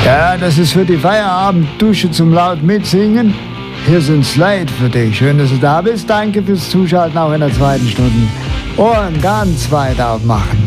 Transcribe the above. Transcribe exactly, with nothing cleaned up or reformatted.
Ja, das ist für die Feierabenddusche zum laut mitsingen. Hier sind Slate für dich. Schön, dass du da bist. Danke fürs Zuschalten auch in der zweiten Stunde. Ohren ganz weit aufmachen.